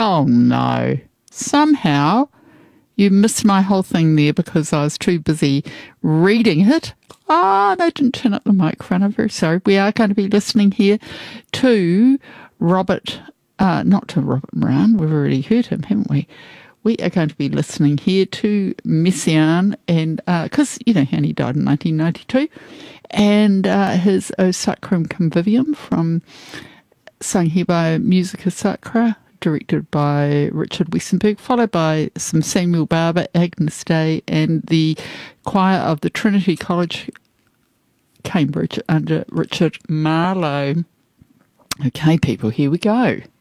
Oh, no. Somehow you missed my whole thing there because I was too busy reading it. They didn't turn up the microphone. I'm very sorry. We are going to be listening here to not to Robert Moran. We've already heard him, haven't we? We are going to be listening here to Messiaen, and because, he only died in 1992, and his O Sacrum Convivium from sung here by Musica Sacra, directed by Richard Westenberg, followed by some Samuel Barber, Agnus Dei, and the choir of the Trinity College, Cambridge, under Richard Marlowe. Okay, people, here we go.